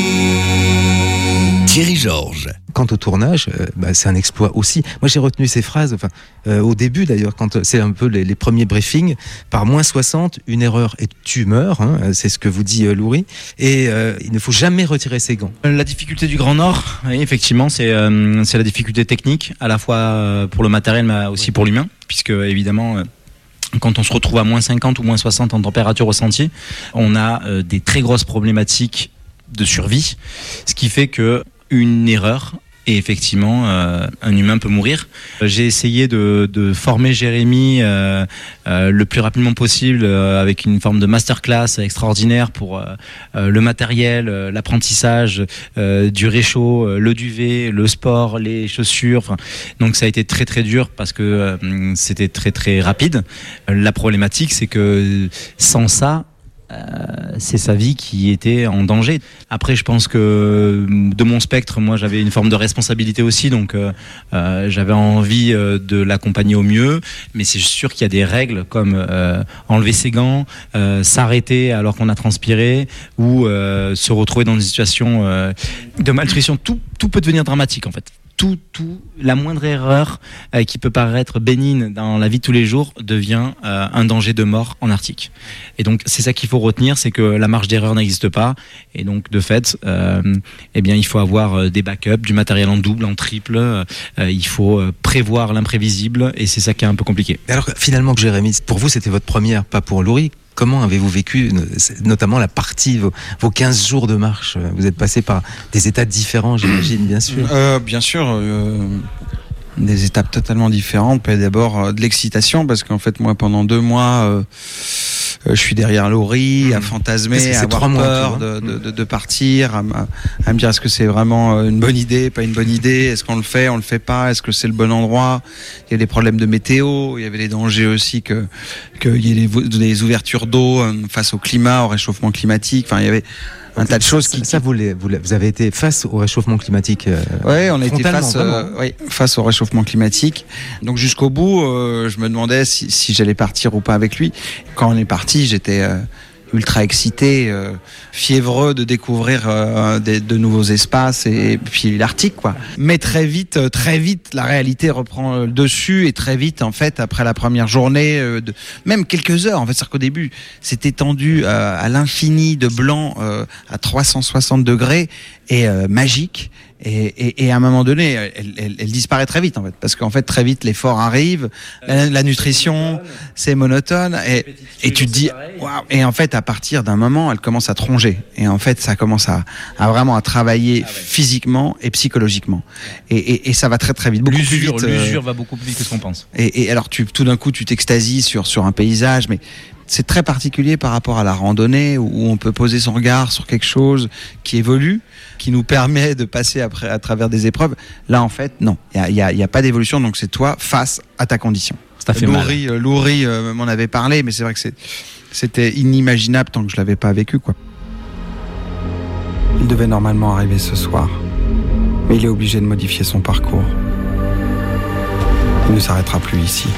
Thierry Georges. Quant au tournage, euh, bah, c'est un exploit aussi. Moi, j'ai retenu ces phrases, enfin, euh, au début d'ailleurs, quand c'est un peu les, les premiers briefings, par moins soixante, une erreur et tu meurs, hein, c'est ce que vous dit euh, Laurie, et euh, il ne faut jamais retirer ses gants. La difficulté du Grand Nord, oui, effectivement, c'est euh, c'est la difficulté technique, à la fois euh, pour le matériel, mais aussi pour l'humain, puisque évidemment... Euh, quand on se retrouve à moins cinquante ou moins soixante en température ressentie, on a euh, des très grosses problématiques de survie, ce qui fait que une erreur, et effectivement, euh, un humain peut mourir. J'ai essayé de, de former Jérémy euh, euh, le plus rapidement possible euh, avec une forme de masterclass extraordinaire pour euh, euh, le matériel, euh, l'apprentissage euh, du réchaud, euh, le duvet, le sport, les chaussures. Enfin, donc ça a été très très dur parce que euh, c'était très très rapide. La problématique, c'est que sans ça, Euh, c'est sa vie qui était en danger. Après, je pense que de mon spectre, moi, j'avais une forme de responsabilité aussi, donc euh, euh, j'avais envie euh, de l'accompagner au mieux. Mais c'est sûr qu'il y a des règles comme euh, enlever ses gants, euh, s'arrêter alors qu'on a transpiré, ou euh, se retrouver dans une situation euh, de malnutrition. Tout, tout peut devenir dramatique en fait. Tout, tout, la moindre erreur euh, qui peut paraître bénigne dans la vie de tous les jours devient euh, un danger de mort en Arctique. Et donc c'est ça qu'il faut retenir, c'est que la marge d'erreur n'existe pas. Et donc de fait, euh, eh bien il faut avoir euh, des backups, du matériel en double, en triple. Euh, il faut euh, prévoir l'imprévisible, et c'est ça qui est un peu compliqué. Et alors finalement, que Jérémy, pour vous c'était votre première, pas pour Laurie. Comment avez-vous vécu, notamment la partie, vos, vos quinze jours de marche? Vous êtes passé par des états différents, j'imagine, bien sûr. Euh, bien sûr, euh, des étapes totalement différentes. D'abord euh, de l'excitation, parce qu'en fait, moi, pendant deux mois, euh, euh, je suis derrière Laurie, à fantasmer, à avoir peur de, de, de, de partir, à, à me dire est-ce que c'est vraiment une bonne idée, pas une bonne idée, est-ce qu'on le fait, on le fait pas, est-ce que c'est le bon endroit. Il y a des problèmes de météo, il y avait les dangers aussi que qu'il y ait des, des ouvertures d'eau face au climat, au réchauffement climatique. Enfin, il y avait un tas de choses qui... Ça, vous, les, vous, les, vous avez été face au réchauffement climatique euh, Oui, on a été face, euh, oui, face au réchauffement climatique. Donc jusqu'au bout, euh, je me demandais si, si j'allais partir ou pas avec lui. Quand on est parti, j'étais euh, ultra excité, euh, fiévreux de découvrir euh, des, de nouveaux espaces, et, et puis l'Arctique, quoi. Mais très vite, très vite, la réalité reprend le dessus, et très vite, en fait, après la première journée, euh, de, même quelques heures, en fait, c'est-à-dire qu'au début, c'était étendu euh, à l'infini de blanc euh, à trois cent soixante degrés, et euh, magique. Et, et, et à un moment donné, elle, elle, elle disparaît très vite, en fait, parce qu'en fait, très vite, l'effort arrive, la, la nutrition, c'est monotone, et, et tu te dis, waouh. Et en fait, à partir d'un moment, elle commence à tronger, et en fait, ça commence à, à vraiment à travailler ah ouais. physiquement et psychologiquement, et, et, et ça va très très vite, beaucoup l'usure, plus vite. L'usure euh, va beaucoup plus vite que ce qu'on pense. Et, et alors, tu, tout d'un coup, tu t'extasies sur sur un paysage, mais c'est très particulier par rapport à la randonnée où on peut poser son regard sur quelque chose qui évolue, qui nous permet de passer après à travers des épreuves. Là, en fait, non, il y a, y a, y a pas d'évolution, donc c'est toi face à ta condition. Ça fait Loury, euh, Loury euh, m'en avait parlé, mais c'est vrai que c'est, c'était inimaginable tant que je l'avais pas vécu, quoi. Il devait normalement arriver ce soir, mais il est obligé de modifier son parcours. Il ne s'arrêtera plus ici.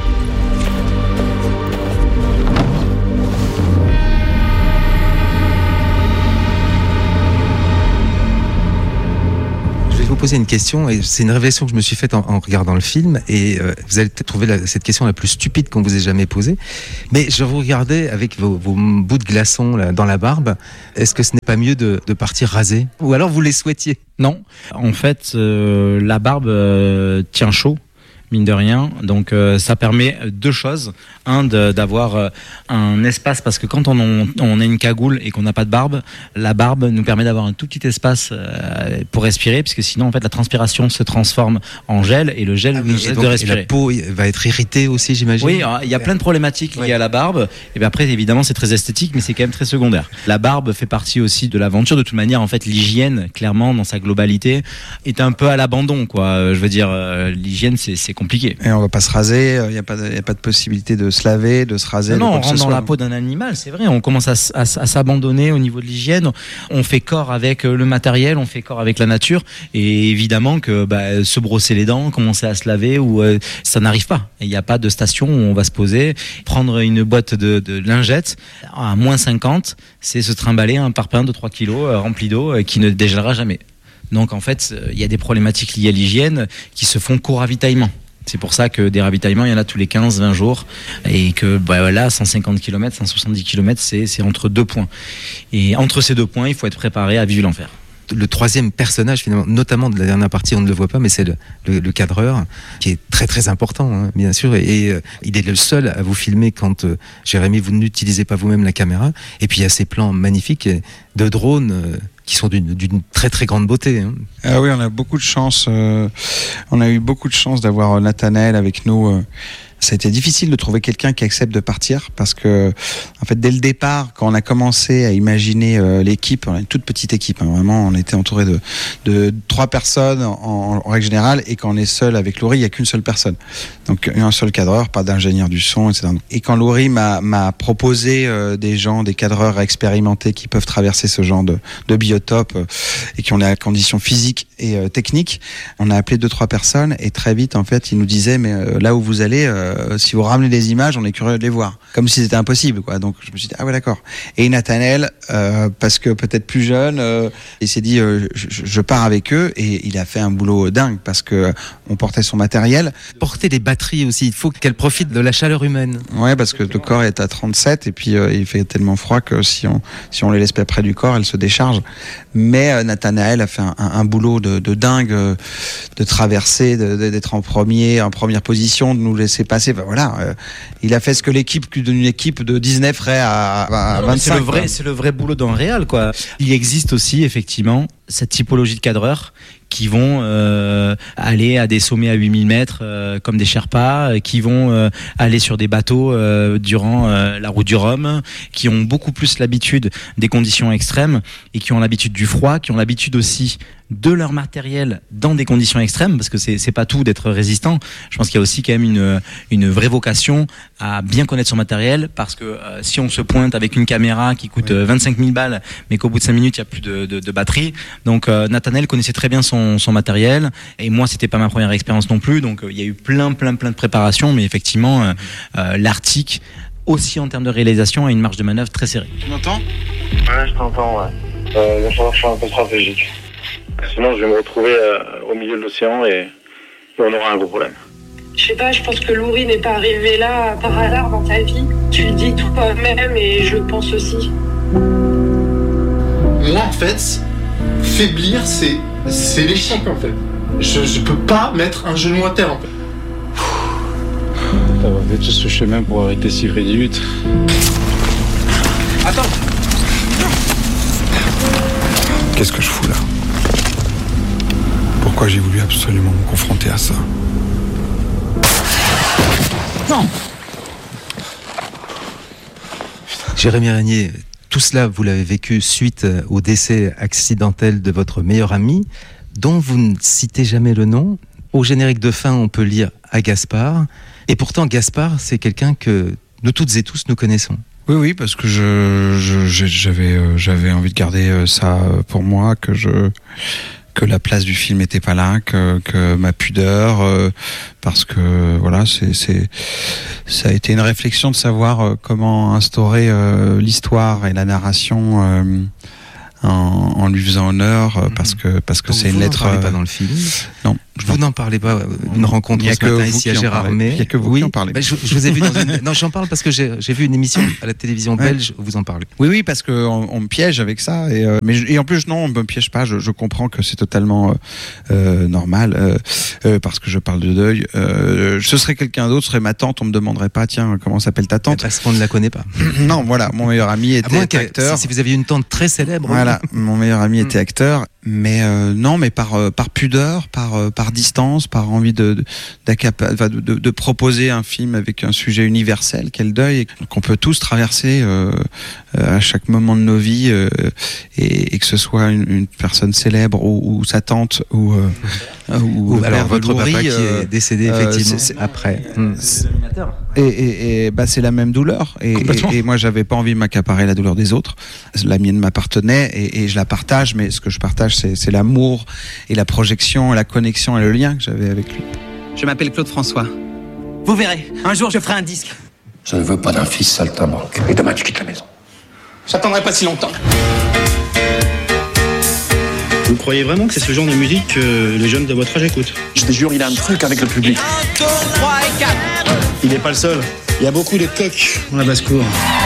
Vous poser une question, et c'est une révélation que je me suis faite en, en regardant le film, et euh, vous allez peut-être trouver la, cette question la plus stupide qu'on vous ait jamais posée, mais je vous regardais avec vos, vos bouts de glaçons là, dans la barbe. Est-ce que ce n'est pas mieux de, de partir rasé, ou alors vous les souhaitiez? Non, en fait, euh, la barbe euh, tient chaud, mine de rien, donc euh, ça permet deux choses. Un, de, d'avoir euh, un espace, parce que quand on, on, on a une cagoule et qu'on n'a pas de barbe, la barbe nous permet d'avoir un tout petit espace euh, pour respirer, puisque sinon en fait la transpiration se transforme en gel, et le gel ah oui, nous aide donc, de respirer. Et la peau va être irritée aussi, j'imagine. Oui, il y a plein de problématiques liées ouais. à la barbe, et bien après évidemment c'est très esthétique, mais c'est quand même très secondaire. La barbe fait partie aussi de l'aventure. De toute manière, en fait, l'hygiène, clairement dans sa globalité, est un peu à l'abandon, quoi. Je veux dire, euh, l'hygiène c'est, c'est compliqué. Et on va pas se raser, il n'y a pas de, y a pas de possibilité de se laver, de se raser. Non, de on rentre dans la peau d'un animal, c'est vrai. On commence à, à, à s'abandonner au niveau de l'hygiène. On fait corps avec le matériel, on fait corps avec la nature. Et évidemment que bah, se brosser les dents, commencer à se laver, ou euh, ça n'arrive pas. Il n'y a pas de station où on va se poser, prendre une boîte de, de lingettes à moins cinquante, c'est se trimballer un parpaing de trois kilos euh, rempli d'eau euh, qui ne dégèlera jamais. Donc en fait, il y a des problématiques liées à l'hygiène qui se font qu'au ravitaillement. C'est pour ça que des ravitaillements, il y en a tous les quinze vingt jours, et que bah, là, cent cinquante kilomètres, cent soixante-dix kilomètres, c'est, c'est entre deux points. Et entre ces deux points, il faut être préparé à vivre l'enfer. Le troisième personnage, finalement, notamment de la dernière partie, on ne le voit pas, mais c'est le, le, le cadreur, qui est très très important, hein, bien sûr, et, et euh, il est le seul à vous filmer quand, euh, Jérémy, vous n'utilisez pas vous-même la caméra, et puis il y a ces plans magnifiques de drones euh, qui sont d'une, d'une très très grande beauté. Hein. Ah oui, on a beaucoup de chance, euh, on a eu beaucoup de chance d'avoir Nathanaël avec nous. Euh, Ça a été difficile de trouver quelqu'un qui accepte de partir, parce que, en fait, dès le départ, quand on a commencé à imaginer euh, l'équipe, on a une toute petite équipe, hein, vraiment, on était entouré de, de trois personnes en, en règle générale, et quand on est seul avec Loury, il n'y a qu'une seule personne. Donc, un seul cadreur, pas d'ingénieur du son, et cetera. Et quand Loury m'a, m'a proposé euh, des gens, des cadreurs expérimentés qui peuvent traverser ce genre de, de biotope euh, et qui ont les conditions physiques et euh, techniques, on a appelé deux, trois personnes, et très vite, en fait, ils nous disaient, mais euh, là où vous allez, euh, Euh, si vous ramenez des images, on est curieux de les voir. Comme si c'était impossible, quoi. Donc je me suis dit, ah ouais, d'accord. Et Nathanaël, euh, parce que peut-être plus jeune, euh, il s'est dit, euh, je, je pars avec eux, et il a fait un boulot dingue, parce que on portait son matériel. Porter des batteries aussi, il faut qu'elles profitent de la chaleur humaine. Ouais, parce que le corps est à trente-sept, et puis euh, il fait tellement froid que si on, si on les laisse pas près du corps, elles se déchargent. Mais euh, Nathanaël a fait un, un, un boulot de, de dingue, euh, de traverser, de, de, d'être en premier, en première position, de nous laisser passer. Enfin, voilà, euh, il a fait ce que l'équipe d'une équipe de dix-neuf ferait à, à non, vingt-cinq. C'est le vrai, c'est le vrai boulot d'un réal, quoi. Il existe aussi effectivement cette typologie de cadreurs qui vont euh, aller à des sommets à huit mille mètres euh, comme des Sherpas, qui vont euh, aller sur des bateaux euh, durant euh, la route du Rhum, qui ont beaucoup plus l'habitude des conditions extrêmes, et qui ont l'habitude du froid, qui ont l'habitude aussi de leur matériel dans des conditions extrêmes, parce que c'est, c'est pas tout d'être résistant. Je pense qu'il y a aussi quand même une, une vraie vocation à bien connaître son matériel, parce que euh, si on se pointe avec une caméra qui coûte euh, vingt-cinq mille balles, mais qu'au bout de cinq minutes, il n'y a plus de, de, de batterie. Donc euh, Nathanaël connaissait très bien son, son matériel, et moi, c'était pas ma première expérience non plus, donc euh, il y a eu plein, plein, plein de préparations, mais effectivement, euh, euh, l'Arctique, aussi en termes de réalisation, a une marge de manœuvre très serrée. Tu m'entends ? Ouais, je t'entends, ouais. Euh, il va falloir que je sois un peu stratégique. Sinon, je vais me retrouver euh, au milieu de l'océan, et, et on aura un gros problème. Je sais pas, je pense que Loury n'est pas arrivé là par hasard dans ta vie. Tu le dis toi-même, et je le pense aussi. Moi, en fait, faiblir, c'est, c'est l'échec, en fait. Je, je peux pas mettre un genou à terre, en fait. T'as fait tout ce chemin pour arrêter si près du but. Attends. Qu'est-ce que je fous là ? Pourquoi j'ai voulu absolument me confronter à ça ? Non. Jérémy Régnier, tout cela, vous l'avez vécu suite au décès accidentel de votre meilleur ami, dont vous ne citez jamais le nom. Au générique de fin, on peut lire à Gaspard. Et pourtant, Gaspard, c'est quelqu'un que nous toutes et tous nous connaissons. Oui, oui, parce que je, je, j'avais, euh, j'avais envie de garder ça pour moi, que je, que la place du film n'était pas là, que, que ma pudeur, euh, parce que voilà, c'est, c'est, ça a été une réflexion de savoir euh, comment instaurer euh, l'histoire et la narration. Euh, En, en lui faisant honneur euh, parce que parce que Donc c'est une lettre. Vous n'en parlez euh, pas dans le film. Non. Vous n'en parlez pas d'une rencontre ce matin ici à Gérardmer. Il n'y a que vous oui. qui en parlez. Bah, je, je vous ai vu dans une. Non, j'en parle parce que j'ai, j'ai vu une émission à la télévision belge où vous en parlez. Oui, oui, parce que on, on me piège avec ça. Et, euh, mais je, et en plus, non, on me piège pas. Je, je comprends que c'est totalement euh, euh, normal euh, euh, parce que je parle de deuil. Euh, ce serait quelqu'un d'autre, ce serait ma tante. On me demanderait pas, tiens, comment s'appelle ta tante ? Parce qu'on ne la connaît pas. Non, voilà, mon meilleur ami était acteur. Si, si vous aviez une tante très célèbre. Voilà, mon meilleur ami était acteur, mais euh, non, mais par euh, par pudeur, par euh, par distance, par envie de de, de, de de proposer un film avec un sujet universel, qu'est le deuil, qu'on peut tous traverser euh, euh, à chaque moment de nos vies, euh, et, et que ce soit une, une personne célèbre ou, ou sa tante ou euh, ou, ou alors votre Loury, papa qui euh, est décédé effectivement euh, c'est, c'est, après. C'est, et, et, et bah c'est la même douleur, et, et, et moi j'avais pas envie de m'accaparer la douleur des autres. La mienne m'appartenait et, et je la partage, mais ce que je partage c'est, c'est l'amour et la projection, la connexion et le lien que j'avais avec lui. Je m'appelle Claude François. Vous verrez, un jour je ferai un disque. Je ne veux pas d'un fils saltimbanque. Et demain tu quittes la maison. J'attendrai pas si longtemps. Vous croyez vraiment que c'est ce genre de musique que les jeunes de votre âge écoutent ? Je te jure, il a un truc avec le public. un, deux, trois et quatre. Il n'est pas le seul. Il y a beaucoup de coqs dans la basse-cour.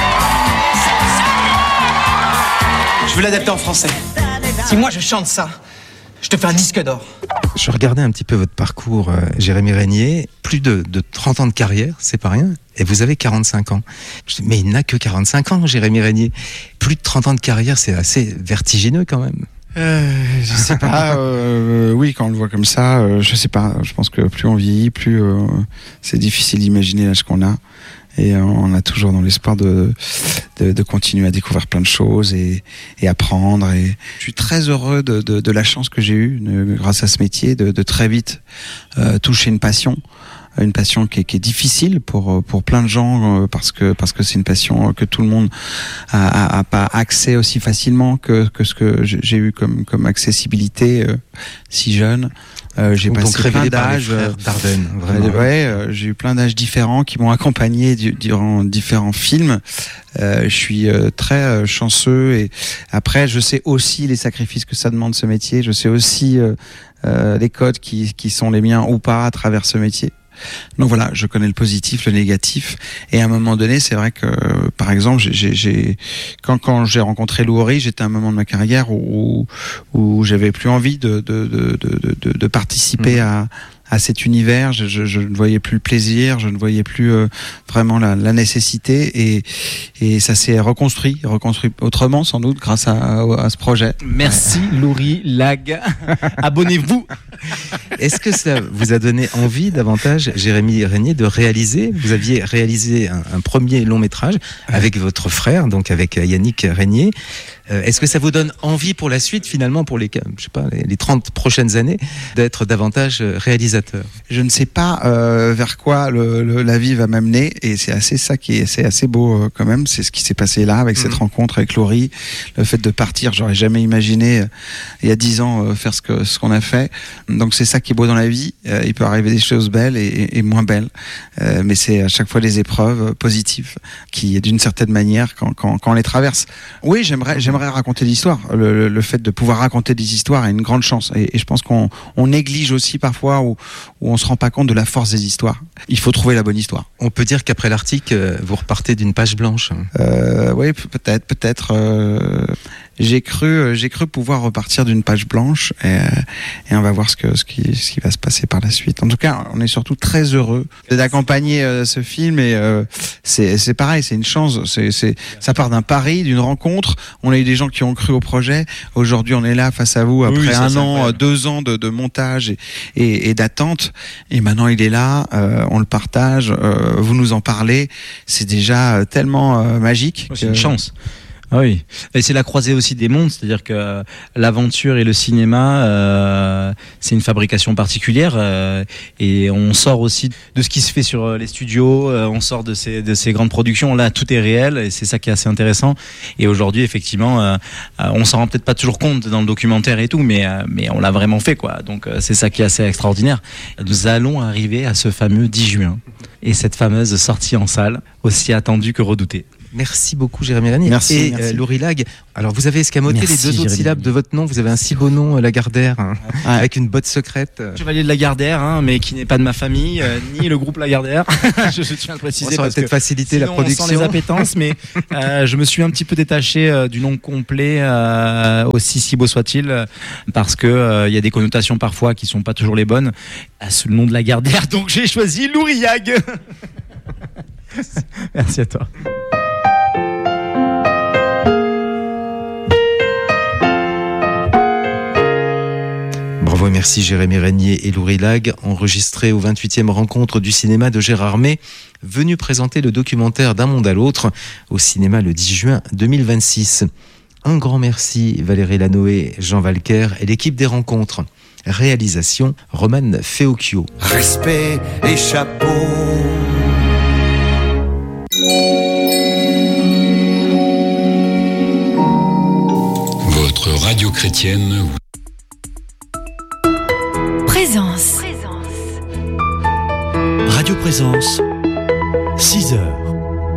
Je veux l'adapter en français. Si moi je chante ça, je te fais un disque d'or. Je regardais un petit peu votre parcours, euh, Jérémy Régnier. Plus de, de trente ans de carrière, c'est pas rien. Et vous avez quarante-cinq ans. Je dis, mais il n'a que quarante-cinq ans, Jérémy Régnier. Plus de trente ans de carrière, c'est assez vertigineux quand même. Euh, je sais pas. euh, oui, quand on le voit comme ça, euh, je sais pas. Je pense que plus on vieillit, plus euh, c'est difficile d'imaginer l'âge qu'on a. Et euh, on a toujours dans l'espoir de, de, de continuer à découvrir plein de choses et, et apprendre. Et je suis très heureux de, de, de la chance que j'ai eue, de, grâce à ce métier, de, de très vite euh, toucher une passion. Une passion qui est, qui est difficile pour pour plein de gens parce que parce que c'est une passion que tout le monde a, a, a pas accès aussi facilement que que ce que j'ai eu comme comme accessibilité euh, si jeune. Euh, j'ai donc, passé donc plein d'âges d'Ardennes, vraiment. Ouais, euh, j'ai eu plein d'âges différents qui m'ont accompagné du, durant différents films. Euh, je suis euh, très euh, chanceux et après je sais aussi les sacrifices que ça demande ce métier. Je sais aussi euh, euh, les codes qui qui sont les miens ou pas à travers ce métier. Donc voilà, je connais le positif, le négatif, et à un moment donné, c'est vrai que, par exemple, j'ai, j'ai quand quand j'ai rencontré Loury, j'étais à un moment de ma carrière où où j'avais plus envie de de de de de, de participer mmh. à à cet univers, je, je, je ne voyais plus le plaisir, je ne voyais plus euh, vraiment la, la nécessité, et, et ça s'est reconstruit, reconstruit autrement sans doute grâce à, à ce projet. Merci ouais. Loury Lag, abonnez-vous. Est-ce que ça vous a donné envie davantage, Jérémy Régnier, de réaliser ? Vous aviez réalisé un, un premier long métrage avec votre frère, donc avec Yannick Régnier. Euh, est-ce que ça vous donne envie pour la suite, finalement, pour les, je sais pas, les, les trente prochaines années, d'être davantage réalisateur ? Je ne sais pas euh, vers quoi le, le, la vie va m'amener, et c'est assez ça qui est, c'est assez beau euh, quand même. C'est ce qui s'est passé là avec mmh. cette rencontre avec Loury, le fait de partir. J'aurais jamais imaginé euh, il y a dix ans euh, faire ce que ce qu'on a fait. Donc c'est ça qui est beau dans la vie. Euh, il peut arriver des choses belles et, et, et moins belles, euh, mais c'est à chaque fois des épreuves positives qui, d'une certaine manière, quand, quand, quand on les traverse. Oui, j'aimerais, j'aimerais J'aimerais raconter l'histoire. Le, le, le fait de pouvoir raconter des histoires est une grande chance. Et, et je pense qu'on on néglige aussi parfois, ou où on se rend pas compte de la force des histoires. Il faut trouver la bonne histoire. On peut dire qu'après l'Arctique, vous repartez d'une page blanche. Euh, oui, peut-être, peut-être. Euh, j'ai cru, j'ai cru pouvoir repartir d'une page blanche et, et on va voir ce que ce qui, ce qui va se passer par la suite. En tout cas, on est surtout très heureux d'accompagner euh, ce film et euh, c'est c'est pareil, c'est une chance. C'est c'est ça part d'un pari, d'une rencontre. On a eu des gens qui ont cru au projet. Aujourd'hui, on est là face à vous après oui, ça, un an, deux ans de, de montage et, et, et d'attente. Et maintenant, il est là. Euh, on le partage. Euh, vous nous en parlez. C'est déjà tellement euh, magique. C'est une chance. Ah oui, et c'est la croisée aussi des mondes, c'est-à-dire que l'aventure et le cinéma, euh, c'est une fabrication particulière euh, et on sort aussi de ce qui se fait sur les studios, euh, on sort de ces, de ces grandes productions, là tout est réel et c'est ça qui est assez intéressant. Et aujourd'hui, effectivement, euh, on s'en rend peut-être pas toujours compte dans le documentaire et tout, mais, euh, mais on l'a vraiment fait, quoi. Donc euh, c'est ça qui est assez extraordinaire. Nous allons arriver à ce fameux dix juin et cette fameuse sortie en salle, aussi attendue que redoutée. Merci beaucoup, Jérémy Régnier. Merci. Et merci. Euh, Laurie Lag, alors vous avez escamoté Merci, les deux autres Jérémy syllabes de votre nom. Vous avez un si beau nom, euh, Lagardère, hein, Ouais. avec une botte secrète. Chevalier de Lagardère, hein, mais qui n'est pas de ma famille, euh, ni le groupe Lagardère. je, je tiens à le préciser. Ça aurait parce peut-être que facilité la sinon, production. On sent les appétences, mais euh, je me suis un petit peu détaché euh, du nom complet, euh, aussi si beau soit-il, euh, parce que euh, il y a des connotations parfois qui sont pas toujours les bonnes à ce nom de Lagardère. Donc j'ai choisi Louriag. Merci à toi. Bravo et merci Jérémy Régnier et Laurie Lag, enregistré aux vingt-huitième rencontre du cinéma de Gérard May, venu présenter le documentaire D'un monde à l'autre au cinéma le dix juin deux mille vingt-six. Un grand merci Valérie Lanoé, Jean Valquer et l'équipe des rencontres. Réalisation Romane Feocchio. Respect et chapeau. Votre radio chrétienne. Présence. Radio Présence, six heures.